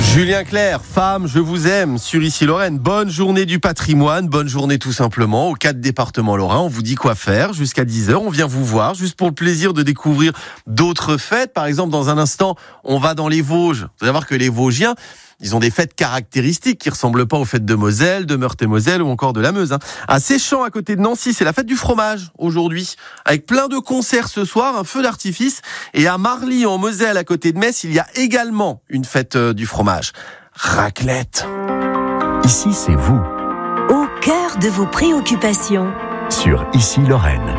Julien Clerc, femme, je vous aime, sur Ici Lorraine. Bonne journée du patrimoine, bonne journée tout simplement aux 4 départements lorrains. On vous dit quoi faire jusqu'à 10h. On vient vous voir juste pour le plaisir de découvrir d'autres fêtes. Par exemple, dans un instant, on va dans les Vosges. Vous allez voir que les Vosgiens, ils ont des fêtes caractéristiques qui ressemblent pas aux fêtes de Moselle, de Meurthe-et-Moselle ou encore de la Meuse. À Séchamps, à côté de Nancy, c'est la fête du fromage aujourd'hui, avec plein de concerts ce soir, un feu d'artifice. Et à Marly, en Moselle, à côté de Metz, il y a également une fête du fromage. Raclette. Ici, c'est vous, Au cœur de vos préoccupations. sur Ici Lorraine.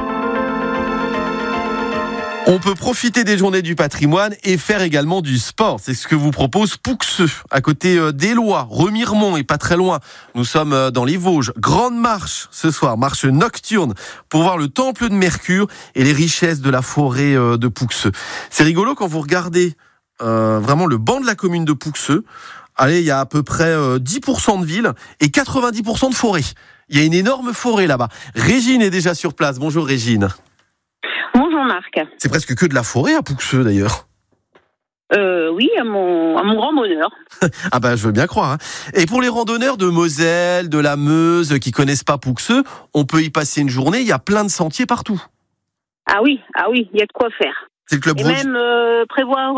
On peut profiter des journées du patrimoine et faire également du sport. C'est ce que vous propose Pouxeux, à côté d'Éloie, Remiremont et pas très loin. Nous sommes dans les Vosges. Grande marche ce soir, marche nocturne pour voir le temple de Mercure et les richesses de la forêt de Pouxeux. C'est rigolo quand vous regardez vraiment le banc de la commune de Pouxeux. Allez, il y a à peu près 10% de ville et 90% de forêt. Il y a une énorme forêt là-bas. Régine est déjà sur place. Bonjour Régine. Bonjour Marc. C'est presque que de la forêt à Pouxeux d'ailleurs. Oui, à mon grand bonheur. Ah ben je veux bien croire. Et pour les randonneurs de Moselle, de la Meuse qui connaissent pas Pouxeux, on peut y passer une journée. Il y a plein de sentiers partout. Ah oui, il y a de quoi faire. C'est le club Et rouge. même prévoir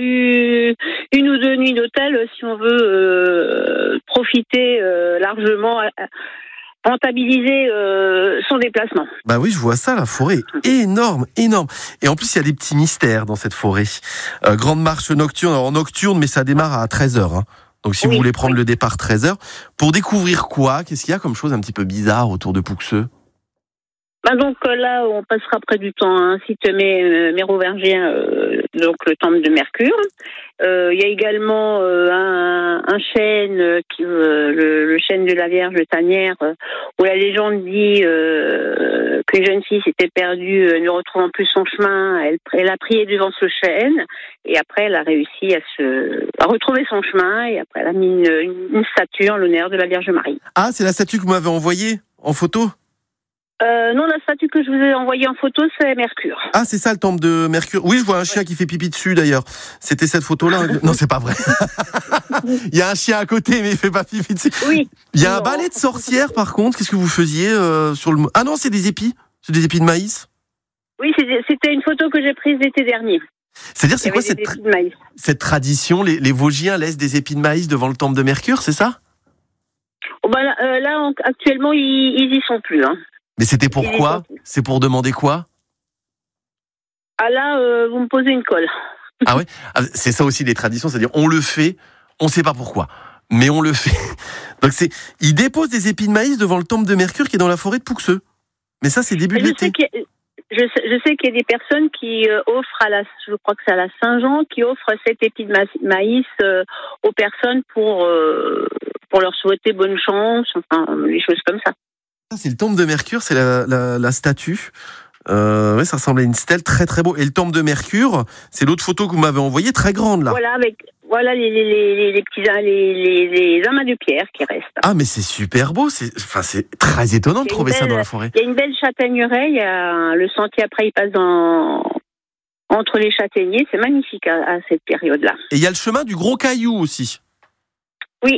une ou deux nuits d'hôtel si on veut profiter largement, rentabiliser son déplacement. Bah oui, je vois ça, la forêt est énorme. Et en plus, il y a des petits mystères dans cette forêt. Grande marche nocturne, alors nocturne, mais ça démarre à 13h. Donc si vous voulez prendre le départ 13h, pour découvrir quoi? Qu'est-ce qu'il y a comme chose un petit peu bizarre autour de Pouxeux? Donc là, on passera près du temps, un site mérovingien, donc le temple de Mercure. Il y a également un chêne, le chêne de la Vierge Tanière, où la légende dit que une jeune fille s'était perdue, ne retrouvant plus son chemin. Elle a prié devant ce chêne, et après elle a réussi à retrouver son chemin, et après elle a mis une statue en l'honneur de la Vierge Marie. Ah, c'est la statue que vous m'avez envoyée en photo? Non, la statue que je vous ai envoyée en photo, c'est Mercure. Ah, c'est ça le temple de Mercure. Oui, je vois un chien qui fait pipi dessus d'ailleurs. C'était cette photo-là. Non, c'est pas vrai. Il y a un chien à côté, mais il fait pas pipi dessus. Oui. Il y a un balai de sorcière, par contre. Qu'est-ce que vous faisiez sur le... Ah non, c'est des épis. C'est des épis de maïs. Oui, c'était une photo que j'ai prise l'été dernier. C'est-à-dire, c'est quoi cette tradition? Les Vosgiens laissent des épis de maïs devant le temple de Mercure, c'est ça? Là, actuellement, ils y sont plus. Mais c'était pourquoi? C'est pour demander quoi? Ah là, vous me posez une colle. Ah ouais? C'est ça aussi les traditions, c'est-à-dire on le fait, on sait pas pourquoi, mais on le fait. Donc ils déposent des épis de maïs devant le temple de Mercure qui est dans la forêt de Pouxeux. Mais ça, c'est début de l'été. Je sais qu'il y a des personnes qui offrent je crois que c'est à la Saint-Jean, qui offrent 7 épis de maïs aux personnes pour leur souhaiter bonne chance, enfin, des choses comme ça. C'est le temple de Mercure, c'est la statue. Ouais, ça ressemble à une stèle, très très beau. Et le temple de Mercure, c'est l'autre photo que vous m'avez envoyée, très grande là. Voilà les petits les amas de pierre qui restent. Ah mais c'est super beau, c'est très étonnant de trouver ça dans la forêt. Il y a une belle châtaigneraie, le sentier après il passe entre les châtaigniers, c'est magnifique à cette période-là. Et il y a le chemin du Gros Caillou aussi. Oui,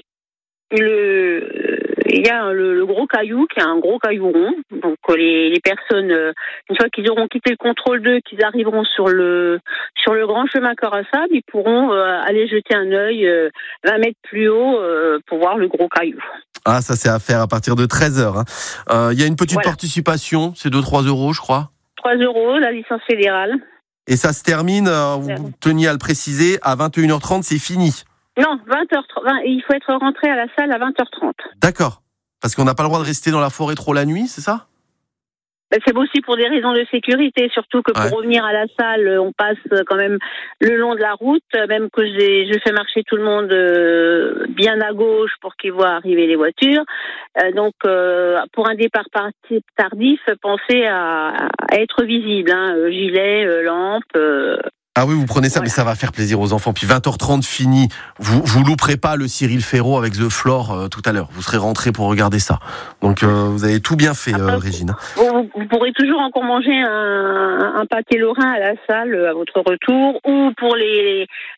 il y a le gros caillou qui est un gros caillou rond. Donc les personnes, une fois qu'ils auront quitté le contrôle d'eux, qu'ils arriveront sur le grand chemin cœur à sable, ils pourront aller jeter un œil 20 mètres plus haut pour voir le gros caillou. Ah, ça c'est à faire à partir de 13h. Il y a une petite participation, c'est 2-3 euros je crois. 3 euros, la licence fédérale. Et ça se termine, vous teniez à le préciser, à 21h30, c'est fini. Non, 20h30, il faut être rentré à la salle à 20h30. D'accord. Parce qu'on n'a pas le droit de rester dans la forêt trop la nuit, c'est ça? C'est aussi pour des raisons de sécurité, surtout que pour revenir à la salle, on passe quand même le long de la route, même que je fais marcher tout le monde bien à gauche pour qu'ils voient arriver les voitures. Donc, pour un départ tardif, pensez à être visible, gilet, lampe... Ah oui, vous prenez ça, mais ça va faire plaisir aux enfants. Puis 20h30 fini, vous louperez pas le Cyril Ferraud avec The Floor tout à l'heure. Vous serez rentrés pour regarder ça. Donc vous avez tout bien fait, Régine. Vous pourrez toujours encore manger un pâté lorrain à la salle à votre retour, ou pour les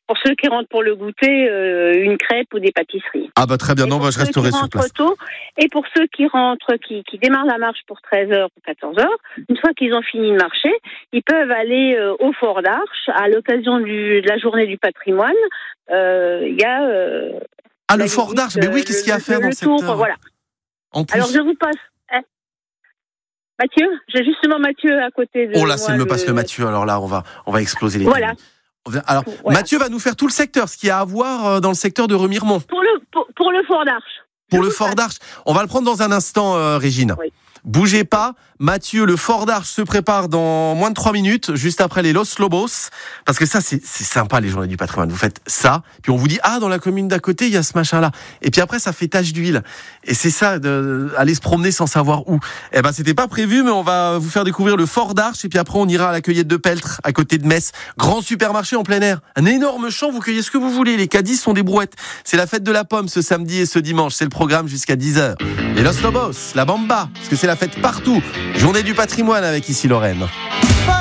pour ceux qui rentrent pour le goûter, une crêpe ou des pâtisseries. Ah bah très bien, non, je resterai sur place. Tôt, et pour ceux qui rentrent, qui démarrent la marche pour 13h ou 14h, une fois qu'ils ont fini de marcher, ils peuvent aller au Fort d'Arche à l'occasion de la journée du patrimoine. Il y a... le Fort d'Arche, mais oui, qu'est-ce qu'il y a à faire dans cette tour, voilà. En plus... Alors je vous passe... Mathieu, j'ai justement Mathieu à côté de moi. Oh là, s'il me passe le Mathieu, alors là, on va exploser les Voilà. télévisions. Alors, voilà. Mathieu va nous faire tout le secteur, ce qu'il y a à voir dans le secteur de Remiremont. Pour le Fort d'Arche. Pour le Fort d'Arche. On va le prendre dans un instant, Régine. Oui. Bougez pas. Mathieu, le Fort d'Arche se prépare dans moins de 3 minutes, juste après les Los Lobos. Parce que ça, c'est sympa, les journées du patrimoine. Vous faites ça, puis on vous dit, dans la commune d'à côté, il y a ce machin-là. Et puis après, ça fait tache d'huile. Et c'est ça, aller se promener sans savoir où. Eh ben, c'était pas prévu, mais on va vous faire découvrir le Fort d'Arche. Et puis après, on ira à la cueillette de Peltre, à côté de Metz. Grand supermarché en plein air. Un énorme champ, vous cueillez ce que vous voulez. Les caddies sont des brouettes. C'est la fête de la pomme ce samedi et ce dimanche. C'est le programme jusqu'à 10h. Les Los Lobos, la Bamba, parce que c'est la fête partout. Journée du patrimoine avec Ici Lorraine.